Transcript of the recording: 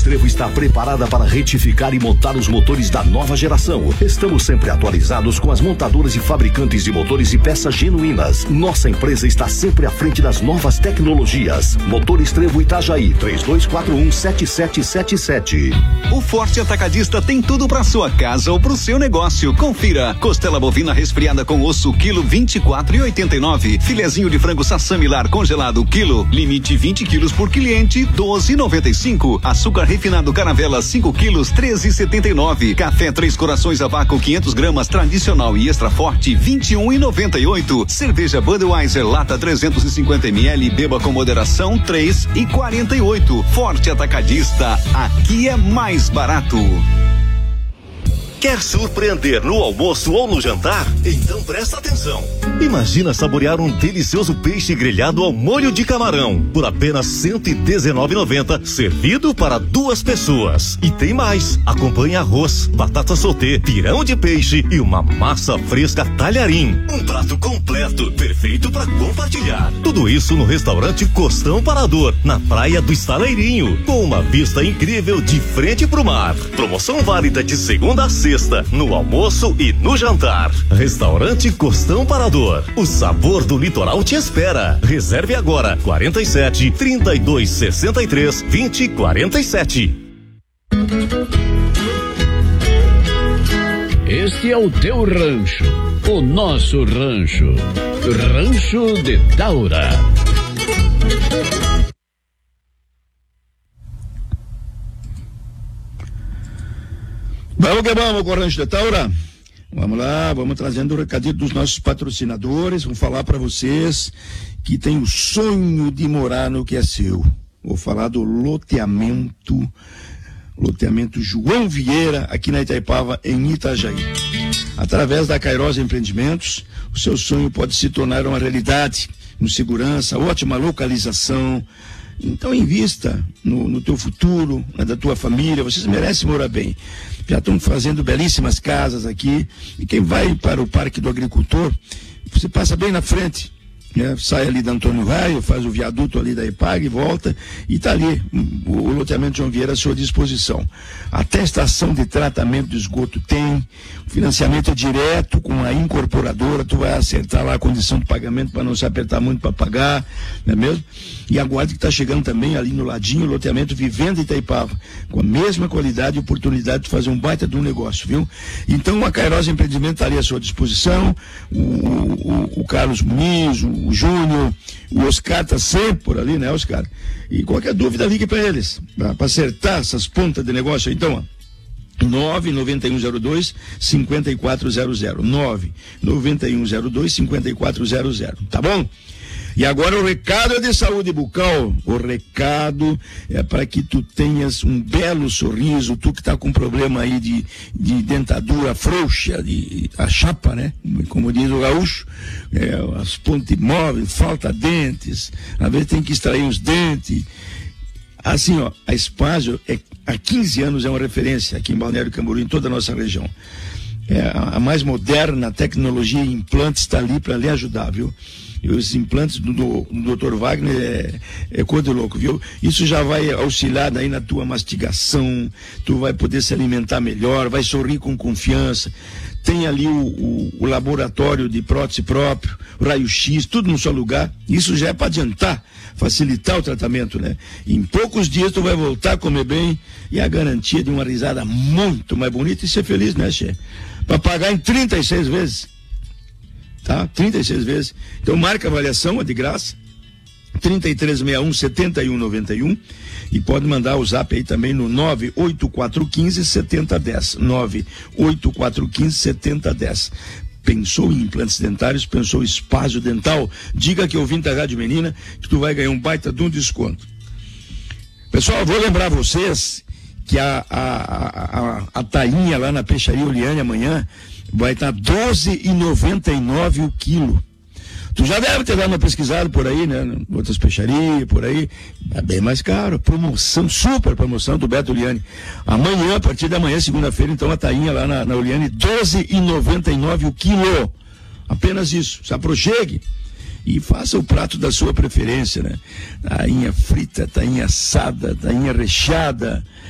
Trevo está preparada para retificar e montar os motores da nova geração. Estamos sempre atualizados com as montadoras e fabricantes de motores e peças genuínas. Nossa empresa está sempre à frente das novas tecnologias. Motores Trevo Itajaí, 3241-7777. O Forte Atacadista tem tudo para sua casa ou para o seu negócio. Confira: costela bovina resfriada com osso, quilo 24,89. Filezinho de frango sassamilar congelado, quilo, limite 20 quilos por cliente, 12,95. Açúcar refinado Caravela 5 quilos, 13,79. Café Três Corações a vácuo 500 gramas tradicional e extra forte, 21,98. Cerveja Budweiser lata 350 ml, beba com moderação, 3,48. Forte Atacadista, aqui é mais barato. Quer surpreender no almoço ou no jantar? Então presta atenção. Imagina saborear um delicioso peixe grelhado ao molho de camarão por apenas R$ 119,90, servido para 2 pessoas. E tem mais: acompanhe arroz, batata soltê, pirão de peixe e uma massa fresca talharim. Um prato completo, perfeito para compartilhar. Tudo isso no restaurante Costão Parador, na praia do Estaleirinho, com uma vista incrível de frente pro mar. Promoção válida de segunda a sexta, no almoço e no jantar. Restaurante Costão Parador, o sabor do litoral te espera. Reserve agora: 47 32 63 20 47. Este é o teu rancho, o nosso rancho. Rancho de Taura. Vamos que vamos com o Rancho de Taura. Vamos lá, vamos trazendo o recadinho dos nossos patrocinadores. Vou falar para vocês que tem o sonho de morar no que é seu. Vou falar do loteamento João Vieira, aqui na Itaipava, em Itajaí. Através da Kairos Empreendimentos, o seu sonho pode se tornar uma realidade, com segurança, ótima localização. Então invista no teu futuro, na da tua família. Vocês merecem morar bem. Já estão fazendo belíssimas casas aqui. E quem vai para o Parque do Agricultor, você passa bem na frente, né? Sai ali da Antônio Raio, faz o viaduto ali da EPAG e volta, e está ali o loteamento João Vieira à sua disposição. Até estação de tratamento de esgoto tem, o financiamento é direto com a incorporadora, tu vai acertar lá a condição de pagamento para não se apertar muito para pagar, não é mesmo? E aguarde que está chegando também ali no ladinho o loteamento Vivenda Itaipava, com a mesma qualidade e oportunidade de fazer um baita de um negócio, viu? Então a Kairos Empreendimento está ali à sua disposição, o Carlos Muniz, o Júnior, o Oscar está sempre por ali, né, Oscar? E qualquer dúvida, ligue para eles, para acertar essas pontas de negócio. Então, ó, 99102-5400, 99102-5400, tá bom? E agora o recado é de saúde bucal. O recado é para que tu tenhas um belo sorriso, tu que tá com problema aí de dentadura frouxa, a chapa, né? Como diz o gaúcho, as pontes móveis, falta dentes, às vezes tem que extrair os dentes. Assim, ó, a Espásio há 15 anos é uma referência aqui em Balneário Camboriú, em toda a nossa região. A mais moderna tecnologia e implantes está ali para lhe ajudar, viu? E os implantes do Dr. Wagner é cor de louco, viu? Isso já vai auxiliar aí na tua mastigação, tu vai poder se alimentar melhor, vai sorrir com confiança. Tem ali o laboratório de prótese próprio, o raio-x, tudo num só lugar. Isso já é para adiantar, facilitar o tratamento, né? Em poucos dias tu vai voltar a comer bem e a garantia de uma risada muito mais bonita e ser feliz, né, Che? Para pagar em 36 vezes. Tá? 36 vezes. Então marca a avaliação, é de graça. 3361-7191. E pode mandar o zap aí também no 98415-7010. 98415-7010. Pensou em implantes dentários, pensou em Espásio Dental? Diga que eu vim da Rádio Menina, que tu vai ganhar um baita de um desconto. Pessoal, eu vou lembrar vocês que a tainha lá na Peixaria Oliane amanhã vai estar R$12,99 o quilo. Tu já deve ter dado uma pesquisada por aí, né? Outras peixarias, por aí. É bem mais caro. Promoção, super promoção do Beto Oliane. Amanhã, a partir da manhã, segunda-feira, então, a tainha lá na Oliane, R$12,99 o quilo. Apenas isso. Se aproxegue e faça o prato da sua preferência, né? Tainha frita, tainha assada, tainha recheada.